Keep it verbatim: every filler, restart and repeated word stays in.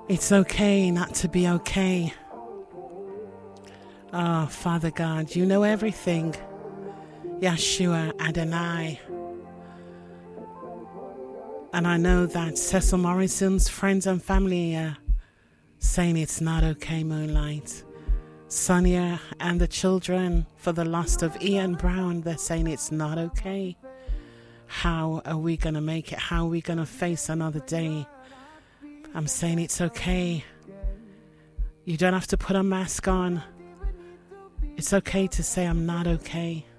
It's okay not to be okay. Oh, Father God, you know everything. Yeshua Adonai. And I know that Cecil Morrison's friends and family are saying it's not okay, Moonlight. Sonia and the children for the loss of Ian Brown, they're saying it's not okay. How are we going to make it? How are we going to face another day? I'm saying it's okay. You don't have to put a mask on. It's okay to say I'm not okay.